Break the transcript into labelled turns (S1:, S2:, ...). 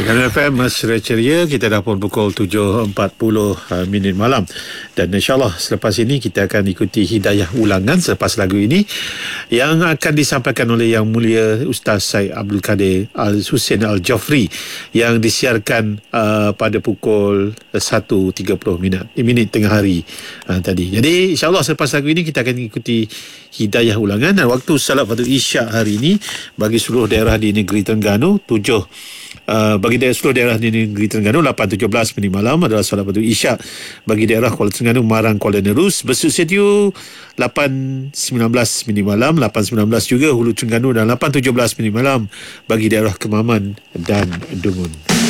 S1: Terengganu FM Mesra Ceria. Kita dah pun pukul 7.40 minit malam. Dan insyaAllah selepas ini kita akan ikuti hidayah ulangan selepas lagu ini yang akan disampaikan oleh Yang Mulia Ustaz Syed Abdul Kadir Al-Husain Al-Jafri yang disiarkan pada pukul 1.30 minit tengah hari tadi. Jadi insyaAllah selepas lagu ini kita akan ikuti hidayah ulangan. Dan waktu salat fardu Isyak hari ini bagi seluruh daerah di negeri Terengganu bagi seluruh daerah di negeri Terengganu 8.17 minit malam adalah solat fardu Isyak. Bagi daerah Kuala Terengganu, Marang, Kuala Nerus, Besut Setiu 8.19 minit malam, 8.19 juga Hulu Terengganu dan 8.17 minit malam bagi daerah Kemaman dan Dungun.